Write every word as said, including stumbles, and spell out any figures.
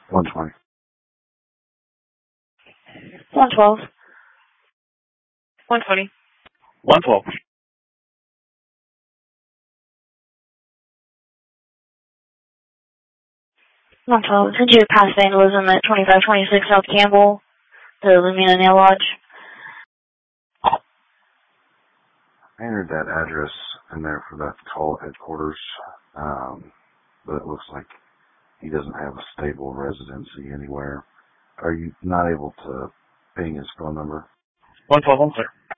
one twenty. one twelve. one twenty. one twelve. one twelve. Send you past vandalism at twenty-five twenty-six South Campbell, the Lumina Nail Lodge. I entered that address in there for that call at headquarters, um, but it looks like he doesn't have a stable residency anywhere. Are you not able to ping his phone number? one twelve, I'm clear.